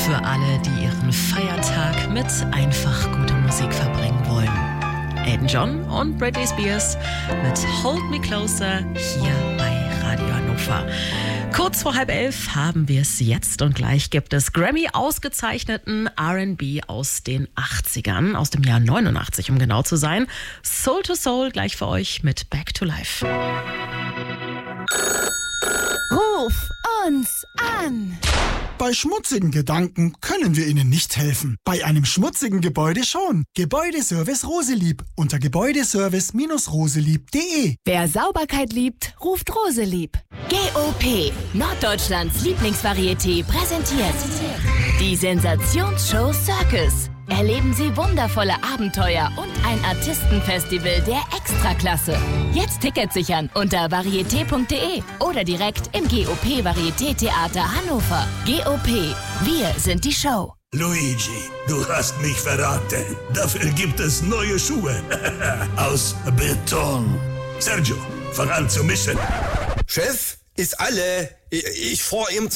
Für alle, die ihren Feiertag mit einfach guter Musik verbringen wollen. Elton John und Britney Spears mit Hold Me Closer hier bei Radio Hannover. Kurz vor 10:30 haben wir es jetzt und gleich gibt es Grammy-ausgezeichneten R&B aus den 80ern, aus dem Jahr 89, um genau zu sein. Soul to Soul gleich für euch mit Back to Life. Ruf uns an! Bei schmutzigen Gedanken können wir Ihnen nicht helfen. Bei einem schmutzigen Gebäude schon. Gebäudeservice Roselieb unter gebäudeservice-roselieb.de. Wer Sauberkeit liebt, ruft Roselieb. GOP, Norddeutschlands Lieblingsvarieté, präsentiert die Sensationsshow Circus. Erleben Sie wundervolle Abenteuer und ein Artistenfestival der Extraklasse. Jetzt Tickets sichern unter varieté.de oder direkt im GOP Varieté-Theater Hannover. GOP, wir sind die Show. Luigi, du hast mich verraten. Dafür gibt es neue Schuhe. Aus Beton. Sergio, fang an zu mischen. Chef, ist alle. Ich fahr ihm